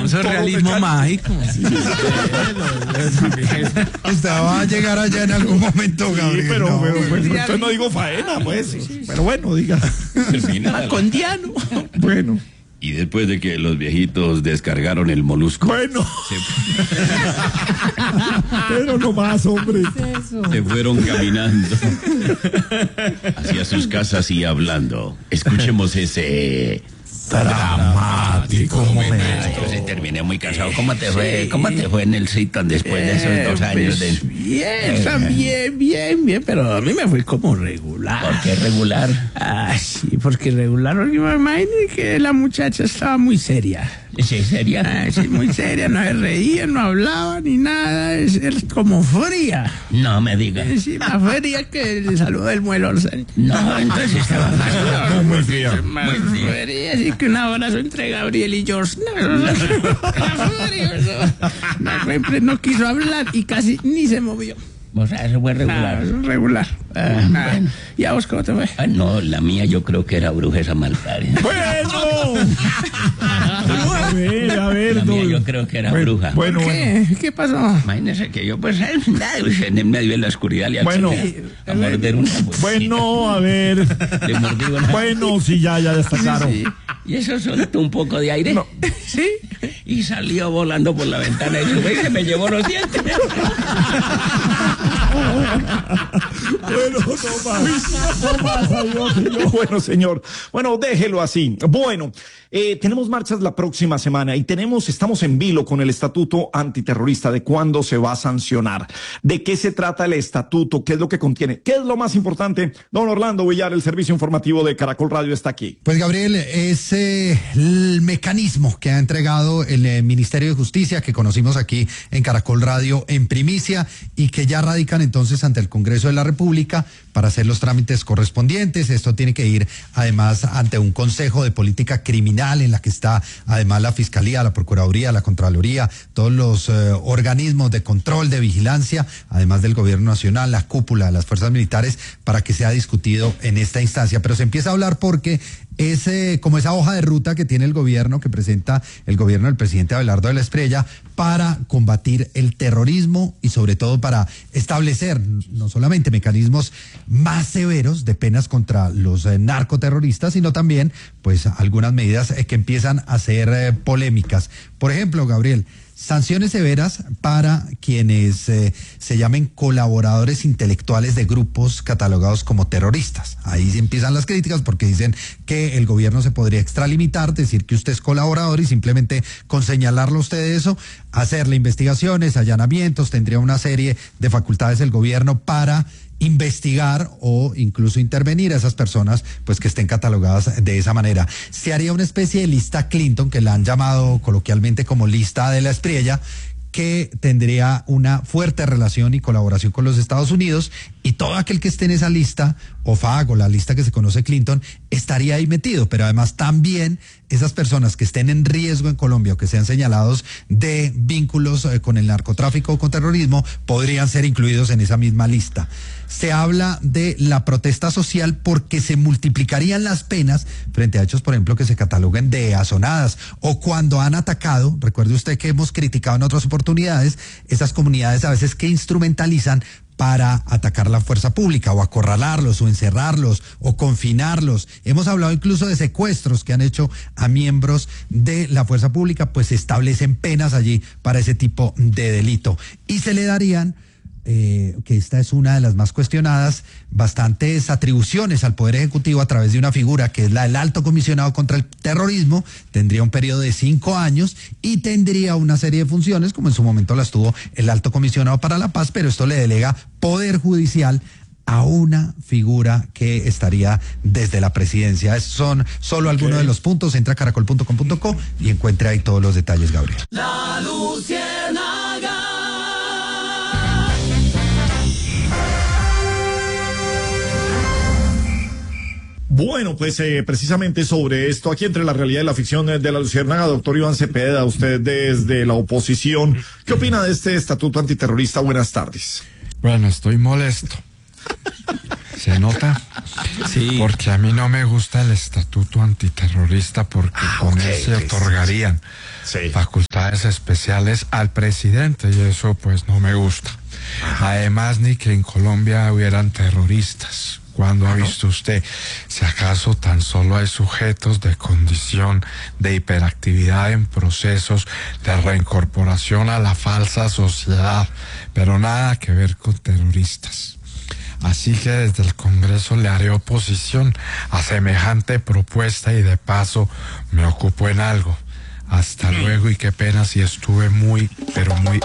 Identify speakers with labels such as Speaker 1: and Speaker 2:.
Speaker 1: Eso es realismo mágico. Sí.
Speaker 2: Usted va a llegar allá en algún momento, Gabriel.
Speaker 3: Sí, pero entonces no digo faena, pues. Sí. Pero bueno, diga.
Speaker 1: Macondiano.
Speaker 3: Bueno.
Speaker 4: Y después de que los viejitos descargaron el molusco.
Speaker 3: Bueno. Pero no más, hombre.
Speaker 4: Se fueron caminando hacia sus casas y hablando. Escuchemos ese
Speaker 1: dramático momento.
Speaker 4: Yo sí terminé muy cansado. ¿Cómo te fue? ¿Cómo te fue en el Seaton después de esos 2 años de...
Speaker 1: Bien, también, bien, pero a mí me fue como regular.
Speaker 4: ¿Por qué regular?
Speaker 1: Ah, sí, porque regular, porque me imagino que la muchacha estaba muy seria.
Speaker 4: ¿Sí, seria?
Speaker 1: Ah, sí, muy seria, no se reía, no hablaba ni nada, es como fría.
Speaker 4: No me digas.
Speaker 1: Sí, más fría que el saludo del muelo Sánchez.
Speaker 4: No, entonces estaba
Speaker 3: Muy fría.
Speaker 1: Más fría, así que un abrazo entre Gabriel y George. No quiso hablar y casi ni se movió.
Speaker 4: O sea, eso fue regular.
Speaker 1: Regular.
Speaker 4: Bueno.
Speaker 1: ¿Y a vos cómo te fue?
Speaker 4: No, la mía yo creo que era bruja esa malparia.
Speaker 3: ¡Bueno! A ver,
Speaker 4: La mía yo creo que era bruja.
Speaker 3: Bueno.
Speaker 1: ¿Qué pasó?
Speaker 4: Imagínese que yo, pues, en medio de la oscuridad le alcancé a morder una bolsita.
Speaker 3: Bueno, a ver.
Speaker 4: Le mordí una...
Speaker 3: Bueno, sí, ya está claro.
Speaker 1: Sí.
Speaker 4: Y eso soltó un poco de aire.
Speaker 3: No.
Speaker 1: ¿Sí?
Speaker 4: Y salió volando por la ventana y se me llevó los dientes.
Speaker 3: Bueno, no más, adiós, señor. Bueno, señor. Bueno, déjelo así. Bueno, tenemos marchas la próxima semana y estamos en vilo con el estatuto antiterrorista de cuándo se va a sancionar. ¿De qué se trata el estatuto? ¿Qué es lo que contiene? ¿Qué es lo más importante? Don Orlando Villar, el servicio informativo de Caracol Radio está aquí.
Speaker 2: Pues, Gabriel, es el mecanismo que ha entregado el Ministerio de Justicia, que conocimos aquí en Caracol Radio en primicia, y que ya radican entonces ante el Congreso de la República para hacer los trámites correspondientes. Esto tiene que ir además ante un Consejo de Política Criminal en la que está además la Fiscalía, la Procuraduría, la Contraloría, todos los organismos de control, de vigilancia, además del Gobierno Nacional, la cúpula de las fuerzas militares, para que sea discutido en esta instancia. Pero se empieza a hablar porque es como esa hoja de ruta que tiene el gobierno, que presenta el gobierno del presidente Abelardo de la Espriella para combatir el terrorismo y sobre todo para establecer no solamente mecanismos más severos de penas contra los narcoterroristas, sino también pues algunas medidas que empiezan a ser polémicas. Por ejemplo, Gabriel, sanciones severas para quienes se llamen colaboradores intelectuales de grupos catalogados como terroristas. Ahí empiezan las críticas porque dicen que el gobierno se podría extralimitar, decir que usted es colaborador y simplemente con señalarlo usted de eso, hacerle investigaciones, allanamientos, tendría una serie de facultades el gobierno para investigar o incluso intervenir a esas personas pues que estén catalogadas de esa manera. Se haría una especie de lista Clinton, que la han llamado coloquialmente como lista de la Espriella, que tendría una fuerte relación y colaboración con los Estados Unidos, y todo aquel que esté en esa lista, OFAC o la lista que se conoce Clinton, estaría ahí metido. Pero además también esas personas que estén en riesgo en Colombia o que sean señalados de vínculos con el narcotráfico o con terrorismo podrían ser incluidos en esa misma lista. Se habla de la protesta social porque se multiplicarían las penas frente a hechos, por ejemplo, que se cataloguen de azonadas o cuando han atacado. Recuerde usted que hemos criticado en otras oportunidades esas comunidades a veces que instrumentalizan para atacar la fuerza pública o acorralarlos o encerrarlos o confinarlos. Hemos hablado incluso de secuestros que han hecho a miembros de la fuerza pública, pues se establecen penas allí para ese tipo de delito. Y se le darían, que esta es una de las más cuestionadas, bastantes atribuciones al Poder Ejecutivo a través de una figura que es la del Alto Comisionado contra el Terrorismo. Tendría un periodo de 5 años y tendría una serie de funciones, como en su momento las tuvo el Alto Comisionado para la Paz, pero esto le delega poder judicial a una figura que estaría desde la presidencia. Esos son solo algunos de los puntos. Entra a caracol.com.co y encuentre ahí todos los detalles, Gabriel.
Speaker 5: La Luciérnaga.
Speaker 3: Bueno, pues precisamente sobre esto, aquí entre la realidad y la ficción de la Luciérnaga, doctor Iván Cepeda, usted desde la oposición, ¿qué opina de este estatuto antiterrorista? Buenas tardes.
Speaker 6: Bueno, estoy molesto. ¿Se nota?
Speaker 3: Sí.
Speaker 6: Porque a mí no me gusta el estatuto antiterrorista porque con él se otorgarían facultades especiales al presidente y eso pues no me gusta. Además, ni que en Colombia hubieran terroristas. ¿Cuándo ha visto usted? Si acaso tan solo hay sujetos de condición de hiperactividad en procesos de reincorporación a la falsa sociedad, pero nada que ver con terroristas. Así que desde el Congreso le haré oposición a semejante propuesta y de paso me ocupo en algo. Hasta luego y qué pena si estuve muy, pero muy